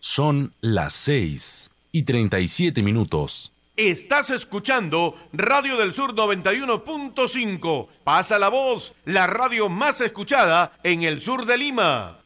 Son las 6:37. Estás escuchando Radio del Sur 91.5. Pasa la voz, la radio más escuchada en el sur de Lima.